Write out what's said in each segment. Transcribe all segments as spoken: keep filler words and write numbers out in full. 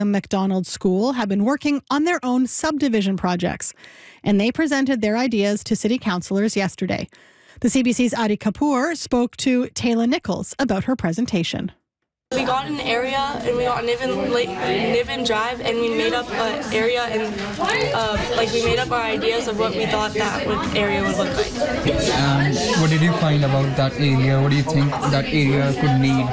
McDonald School have been working on their own subdivision projects, and they presented their ideas to city councillors yesterday. The C B C's Adi Kapoor spoke to Taylor Nichols about her presentation. We got an area and we got Niven, Lake, Niven Drive, and we made up an area and uh, like we made up our ideas of what we thought that would, area would look like. Um, what did you find about that area? What do you think that area could need?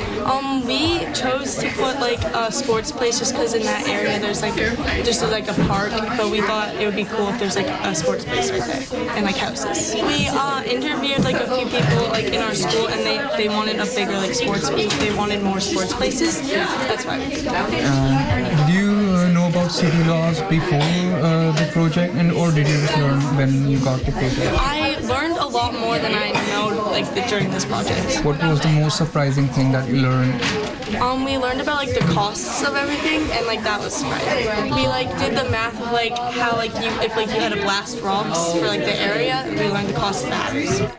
Um, we chose to put like a sports place just because in that area there's like just like a park, but we thought it would be cool if there's like a sports place right there and like houses. We uh, interviewed like a few people like in our school, and they, they wanted a bigger like sports place. They wanted more sports places. That's why we did that. Um, did you uh, know about city laws before uh, the project, and or did you just learn when you got the project? I learned a lot more than I know like during this project. What was the most surprising thing that you learned? Um, we learned about like the costs of everything, and like that was surprising. We like did the math of like how like you if like you had to blast rocks for like the area, and we learned the cost of that.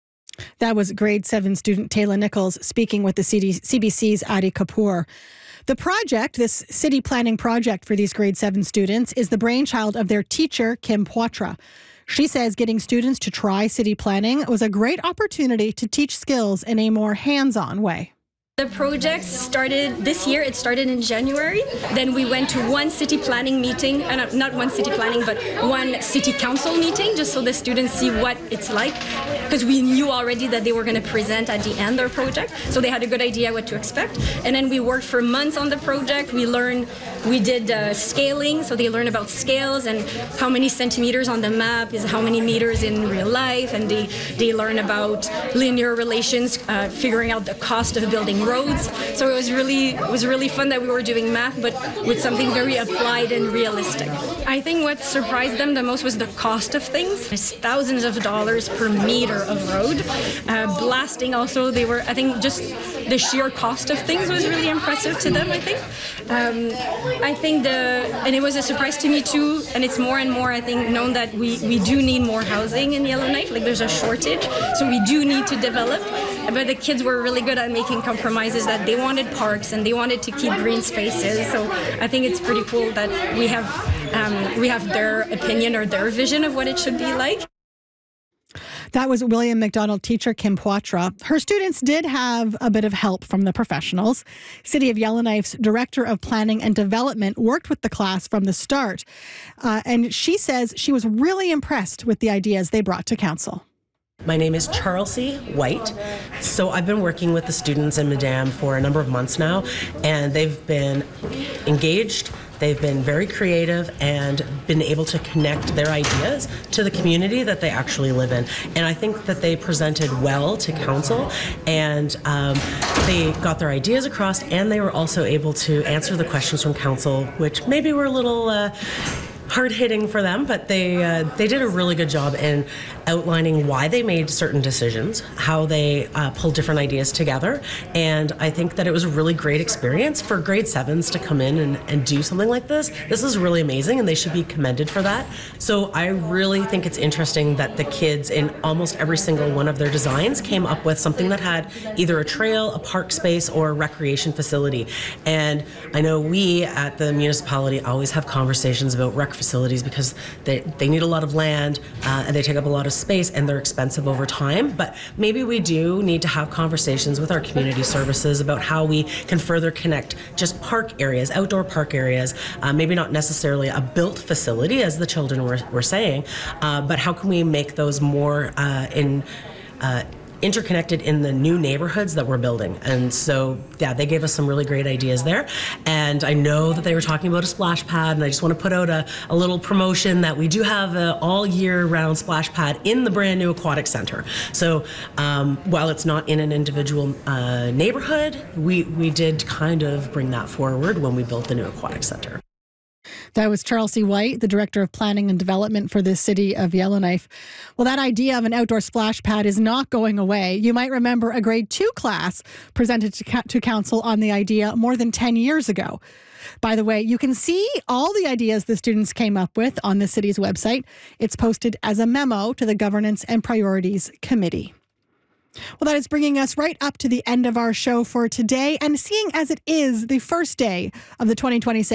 That was grade seven student Taylor Nichols speaking with the C B C's Adi Kapoor. The project, this city planning project for these grade seven students, is the brainchild of their teacher, Kim Poitras. She says getting students to try city planning was a great opportunity to teach skills in a more hands-on way. The project started this year. It started in January. Then we went to one city planning meeting, uh, not one city planning, but one city council meeting, just so the students see what it's like. Because we knew already that they were going to present at the end their project, so they had a good idea what to expect. And then we worked for months on the project. We learned, we did uh, scaling, so they learn about scales and how many centimeters on the map is how many meters in real life, and they they learn about linear relations, uh, figuring out the cost of building roads. So it was really it was really fun that we were doing math, but with something very applied and realistic. I think what surprised them the most was the cost of things. It's thousands of dollars per meter of road. Uh, blasting also, they were, I think just the sheer cost of things was really impressive to them, I think. Um, I think the, and it was a surprise to me too, and it's more and more, I think, known that we, we do need more housing in Yellowknife, like there's a shortage, so we do need to develop. But the kids were really good at making compromises, that they wanted parks and they wanted to keep green spaces. So I think it's pretty cool that we have um, we have their opinion or their vision of what it should be like. That was William McDonald teacher Kim Poitras. Her students did have a bit of help from the professionals. City of Yellowknife's Director of Planning and Development worked with the class from the start. Uh, and she says she was really impressed with the ideas they brought to council. My name is Charlesy White. So I've been working with the students in Madame for a number of months now, and they've been engaged. They've been very creative and been able to connect their ideas to the community that they actually live in. And I think that they presented well to council, and um, they got their ideas across, and they were also able to answer the questions from council, which maybe were a little uh, hard-hitting for them, but they uh, they did a really good job in outlining why they made certain decisions, how they uh, pulled different ideas together, and I think that it was a really great experience for grade sevens to come in and, and do something like this. This is really amazing, and they should be commended for that. So I really think it's interesting that the kids in almost every single one of their designs came up with something that had either a trail, a park space, or a recreation facility. And I know we at the municipality always have conversations about rec facilities because they, they need a lot of land uh, and they take up a lot of space and they're expensive over time. But maybe we do need to have conversations with our community services about how we can further connect just park areas, outdoor park areas, uh, maybe not necessarily a built facility as the children were, were saying, uh, but how can we make those more uh, in uh, interconnected in the new neighborhoods that we're building. And so, yeah, they gave us some really great ideas there. And I know that they were talking about a splash pad, and I just want to put out a, a little promotion that we do have an all year round splash pad in the brand new aquatic center. So um, while it's not in an individual uh, neighborhood, we, we did kind of bring that forward when we built the new aquatic center. That was Charlesy White, the Director of Planning and Development for the City of Yellowknife. Well, that idea of an outdoor splash pad is not going away. You might remember a grade two class presented to, to council on the idea more than ten years ago. By the way, you can see all the ideas the students came up with on the city's website. It's posted as a memo to the Governance and Priorities Committee. Well, that is bringing us right up to the end of our show for today. And seeing as it is the first day of the twenty twenty-six